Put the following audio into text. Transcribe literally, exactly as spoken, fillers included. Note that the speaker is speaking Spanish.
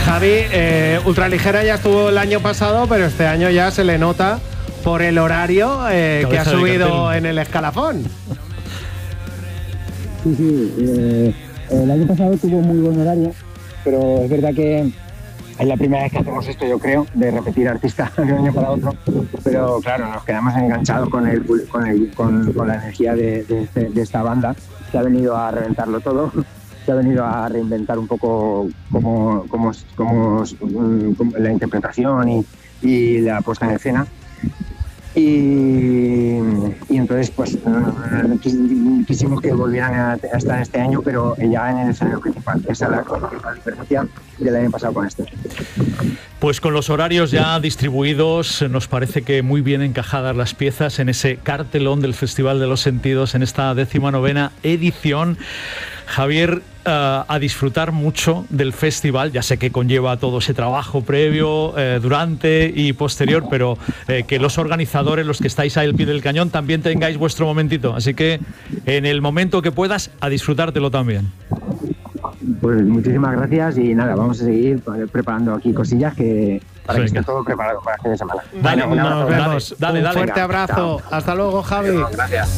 Javi, eh, Ultraligera ya estuvo el año pasado, pero este año ya se le nota por el horario eh, que ha subido en el escalafón. Sí, sí. Eh, el año pasado tuvo muy buen horario, pero es verdad que es la primera vez que hacemos esto, yo creo, de repetir artista de un año para otro. Pero claro, nos quedamos enganchados con, el, con, el, con, con la energía de, de, de esta banda, que ha venido a reventarlo todo, que ha venido a reinventar un poco cómo, cómo, cómo, cómo la interpretación y, y la puesta en escena. Y, y entonces pues quisimos que volvieran a, a estar este año, pero ya en el escenario principal. Esa es la principal diferencia del año pasado con este. Pues con los horarios ya distribuidos, nos parece que muy bien encajadas las piezas en ese cartelón del Festival de los Sentidos en esta décima novena edición. Javier, uh, a disfrutar mucho del festival. Ya sé que conlleva todo ese trabajo previo, eh, durante y posterior, pero eh, que los organizadores, los que estáis ahí al pie del cañón, también tengáis vuestro momentito. Así que en el momento que puedas, a disfrutártelo también. Pues muchísimas gracias y nada, vamos a seguir preparando aquí cosillas que para Venga. que esté todo preparado para el fin de semana. Dale, bueno, nos vemos. Dale, dale, Un dale. fuerte abrazo. Chao. Hasta luego, Javi. Gracias.